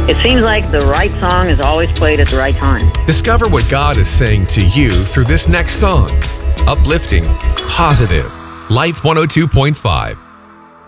It seems like the right song is always played at the right time. Discover what God is saying to you through this next song. Uplifting, positive, Life 102.5.